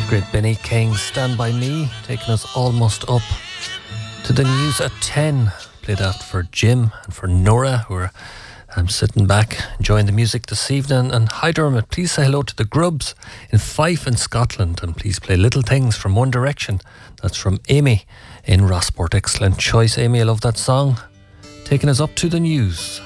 Great Benny King, Stand By Me, taking us almost up to the news at 10. Played that for Jim and for Nora, who are sitting back enjoying the music this evening. And hi Dermot, please say hello to the Grubs in Fife in Scotland, and please play Little Things from One Direction. That's from Amy in Rossport. Excellent choice, Amy. I love that song. Taking us up to the news.